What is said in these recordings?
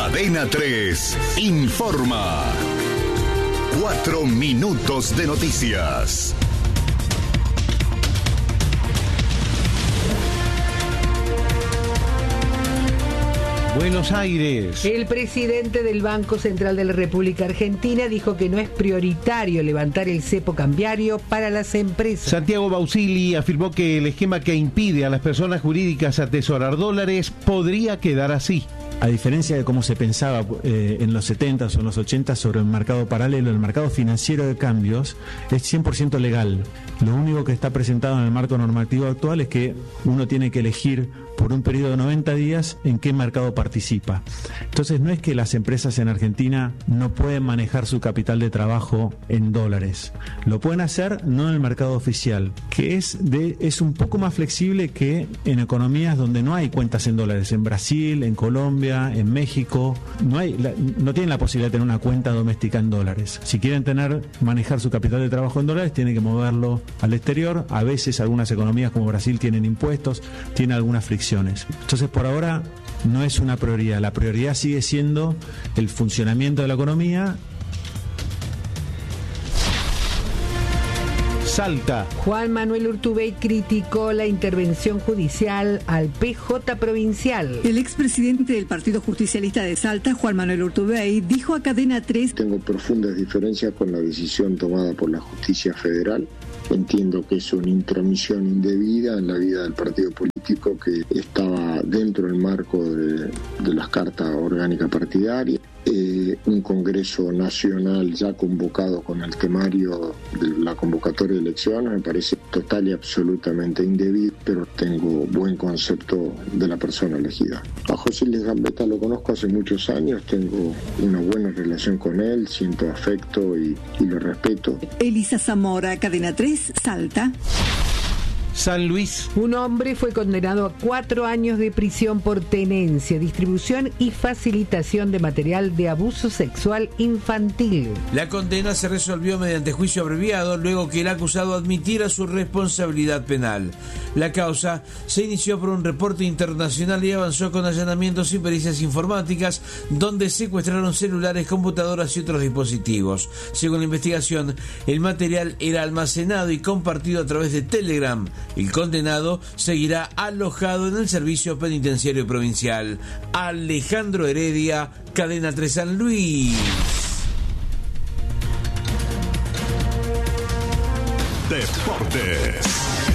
Cadena 3 informa. 4 minutos de noticias. Buenos Aires. El presidente del Banco Central de la República Argentina dijo que no es prioritario levantar el cepo cambiario para las empresas. Santiago Bausili afirmó que el esquema que impide a las personas jurídicas atesorar dólares podría quedar así. A diferencia de cómo se pensaba en los 70s o en los 80s sobre el mercado paralelo, el mercado financiero de cambios es 100% legal. Lo único que está presentado en el marco normativo actual es que uno tiene que elegir por un periodo de 90 días en qué mercado participa. Entonces no es que las empresas en Argentina no pueden manejar su capital de trabajo en dólares. Lo pueden hacer no en el mercado oficial, que es un poco más flexible que en economías donde no hay cuentas en dólares. En Brasil, en Colombia, en México, no tienen la posibilidad de tener una cuenta doméstica en dólares. Si quieren manejar su capital de trabajo en dólares, tienen que moverlo al exterior. A veces algunas economías como Brasil tienen impuestos, tienen algunas fricciones. Entonces por ahora no es una prioridad. La prioridad sigue siendo el funcionamiento de la economía. Salta. Juan Manuel Urtubey criticó la intervención judicial al PJ provincial. El expresidente del Partido Justicialista de Salta, Juan Manuel Urtubey, dijo a Cadena 3: Tengo profundas diferencias con la decisión tomada por la justicia federal. Entiendo que es una intromisión indebida en la vida del partido político que estaba dentro del marco de las cartas orgánicas partidarias. Un Congreso Nacional ya convocado con el temario de la convocatoria de elecciones me parece total y absolutamente indebido, pero tengo buen concepto de la persona elegida. A José Luis Gambetta lo conozco hace muchos años, tengo una buena relación con él, siento afecto y lo respeto. Elisa Zamora, Cadena 3, Salta. San Luis. Un hombre fue condenado a 4 años de prisión por tenencia, distribución y facilitación de material de abuso sexual infantil. La condena se resolvió mediante juicio abreviado luego que el acusado admitiera su responsabilidad penal. La causa se inició por un reporte internacional y avanzó con allanamientos y pericias informáticas donde secuestraron celulares, computadoras y otros dispositivos. Según la investigación, el material era almacenado y compartido a través de Telegram. El condenado seguirá alojado en el Servicio Penitenciario Provincial. Alejandro Heredia, Cadena 3 San Luis. Deportes.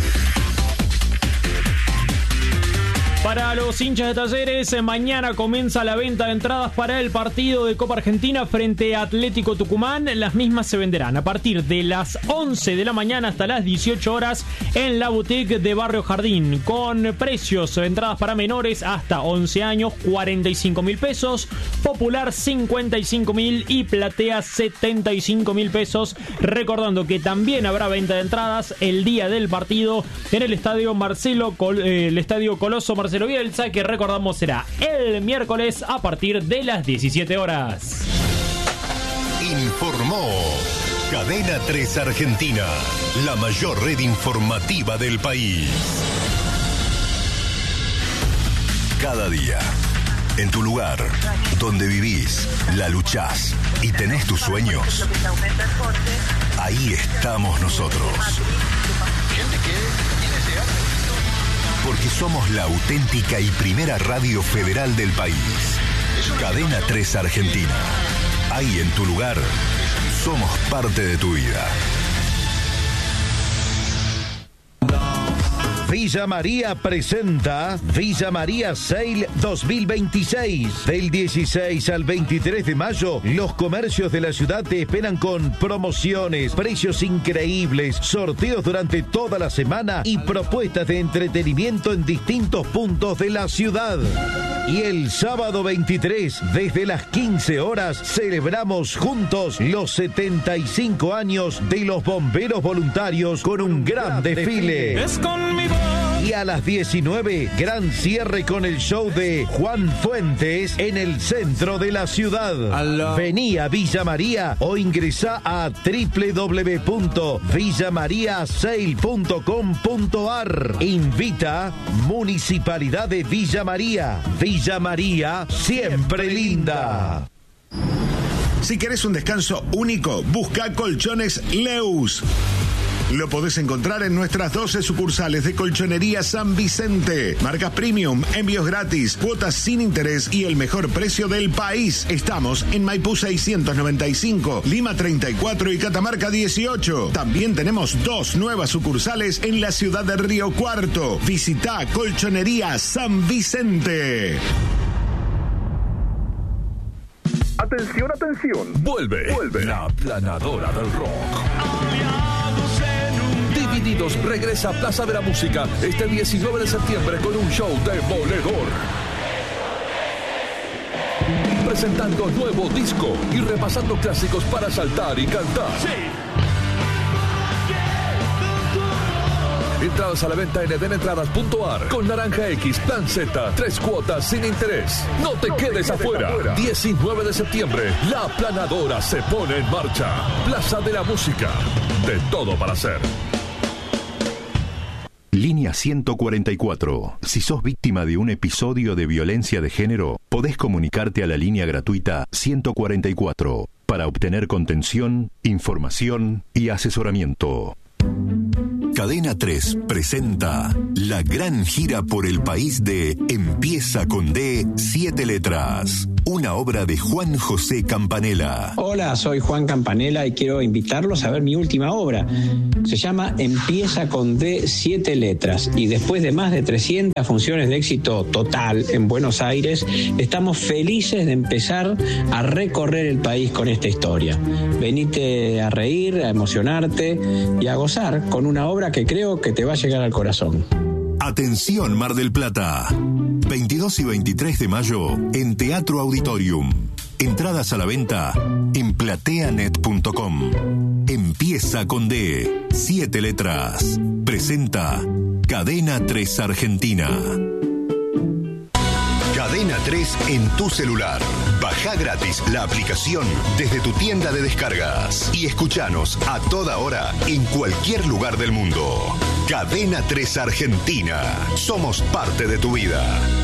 Para los hinchas de Talleres, mañana comienza la venta de entradas para el partido de Copa Argentina frente a Atlético Tucumán. Las mismas se venderán a partir de las 11 de la mañana hasta las 18 horas en la boutique de Barrio Jardín, con precios: entradas para menores hasta 11 años, 45.000 pesos, popular 55.000 y platea 75.000 pesos. Recordando que también habrá venta de entradas el día del partido en el estadio Coloso Marcelo Bielsa, que recordamos será el miércoles a partir de las 17 horas. Informó Cadena 3 Argentina, la mayor red informativa del país. Cada día, en tu lugar, donde vivís, la luchás y tenés tus sueños, ahí estamos nosotros. Porque somos la auténtica y primera radio federal del país. Cadena 3 Argentina. Ahí en tu lugar, somos parte de tu vida. Villa María presenta Villa María Sale 2026. Del 16 al 23 de mayo, los comercios de la ciudad te esperan con promociones, precios increíbles, sorteos durante toda la semana y propuestas de entretenimiento en distintos puntos de la ciudad. Y el sábado 23, desde las 15 horas, celebramos juntos los 75 años de los bomberos voluntarios con un gran desfile. Es conmigo. Y a las 19, gran cierre con el show de Juan Fuentes en el centro de la ciudad. Vení a Villa María o ingresá a www.villamariasale.com.ar. Invita Municipalidad de Villa María. Villa María, siempre linda. Si querés un descanso único, busca Colchones Leus. Lo podés encontrar en nuestras 12 sucursales de Colchonería San Vicente. Marcas premium, envíos gratis, cuotas sin interés y el mejor precio del país. Estamos en Maipú 695, Lima 34 y Catamarca 18. También tenemos 2 nuevas sucursales en la ciudad de Río Cuarto. Visita Colchonería San Vicente. Atención, atención. Vuelve la Planadora del Rock. Divididos regresa a Plaza de la Música este 19 de septiembre con un show demoledor. Presentando nuevo disco y repasando clásicos para saltar y cantar. Entradas a la venta en edenentradas.ar con Naranja X, Plan Z, 3 cuotas sin interés. No te quedes afuera. 19 de septiembre, la Planadora se pone en marcha. Plaza de la Música. De todo para hacer. Línea 144. Si sos víctima de un episodio de violencia de género, podés comunicarte a la línea gratuita 144 para obtener contención, información y asesoramiento. Cadena 3 presenta la gran gira por el país de Empieza con D, 7 letras. Una obra de Juan José Campanella. Hola, soy Juan Campanella y quiero invitarlos a ver mi última obra. Se llama Empieza con D, 7 letras. Y después de más de 300 funciones de éxito total en Buenos Aires, estamos felices de empezar a recorrer el país con esta historia. Venite a reír, a emocionarte y a gozar con una obra que creo que te va a llegar al corazón. Atención, Mar del Plata. 22 y 23 de mayo en Teatro Auditorium. Entradas a la venta en plateanet.com. Empieza con D, 7 letras. Presenta Cadena 3 Argentina. Cadena 3 en tu celular. Baja gratis la aplicación desde tu tienda de descargas y escuchanos a toda hora en cualquier lugar del mundo. Cadena 3 Argentina. Somos parte de tu vida.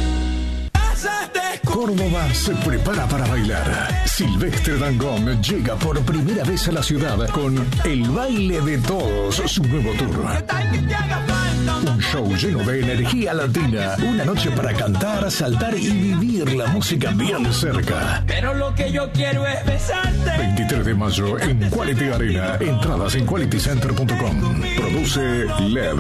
Córdoba se prepara para bailar. Silvestre Dangond llega por primera vez a la ciudad con El Baile de Todos, su nuevo tour. Un show lleno de energía latina. Una noche para cantar, saltar y vivir la música bien cerca. Pero lo que yo quiero es besarte. 23 de mayo en Quality Arena. Entradas en qualitycenter.com. Produce LED.